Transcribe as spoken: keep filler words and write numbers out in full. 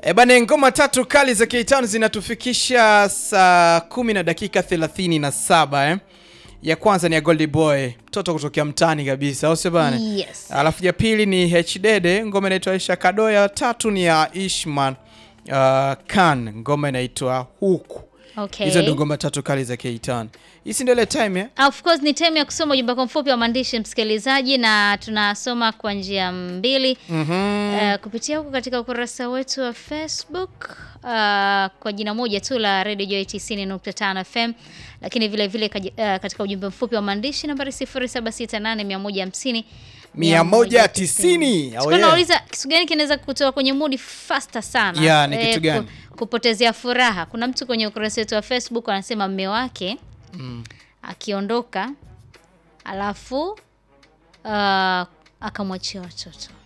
E bana, ngoma tatu kali za K-Town zinatufikisha saa kumi na dakika thelathini na saba eh. Ya kwanza ni ya Goldie Boy, mtoto kutokea mtani kabisa, au sio bana? Yes. Alafu ya pili ni H Dede, ngoma inaitwa Aisha Kado. Ya tatu ni ya Ishman uh, Khan, ngoma inaitwa Huku. Okay. Hizo ndio ngoma tatu kali za K-Town. Hii ndio ile time eh? Of course ni time ya kusoma ujumbe mfupi wa maandishi msikilizaji, na tunasoma kwa njia mbili. Mhm. Uh, kupitia huko katika ukurasa wetu wa Facebook uh, kwa jina moja tu la Radio Joy tisini nukta tano F M, lakini vile vile uh, katika ujumbe mfupi wa maandishi nambari sifuri saba sita nane moja hamsini mia moja tisini. Oh, yeah. Nauliza kitu gani kinaweza kutoa kwenye mood faster sana? Yeah, ni kitu gani? Ku, kupotezea furaha. Kuna mtu kwenye ukurasa wetu wa Facebook anasema mume wake mm. akiondoka alafu uh, akamwachia watoto.